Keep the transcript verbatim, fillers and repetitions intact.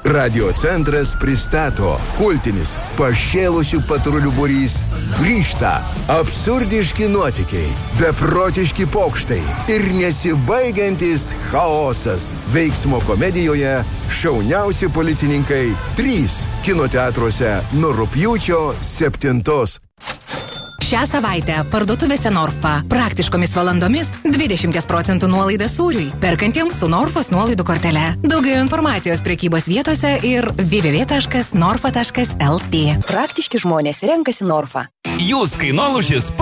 Radio centras pristato kultinis pašėlusių patrulių būrys. Grįžta absurdiški nuotykiai, beprotiški pokštai ir nesibaigiantis chaosas. Veiksmo komedijoje Šauniausi policininkai trys kinoteatruose nuo rugpjūčio septintos. Šią savaitę parduotuvėse Norfa praktiškomis valandomis dvidešimt procentų nuolaida sūriui, perkantiems su Norfos nuolaidų kortele. Daugiau informacijos prekybos vietose ir w w w taškas norfa taškas l t. Praktiški žmonės renkasi Norfa. Jūs kainolūžis